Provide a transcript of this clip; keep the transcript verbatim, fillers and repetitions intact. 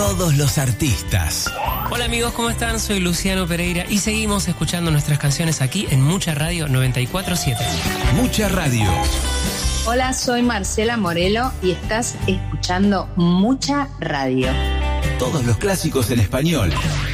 Todos los artistas. Hola amigos, ¿cómo están? Soy Luciano Pereira y seguimos escuchando nuestras canciones aquí en Mucha Radio noventa y cuatro punto siete. Mucha Radio. Hola, soy Marcela Morelo y estás escuchando Mucha Radio. Todos los clásicos en español.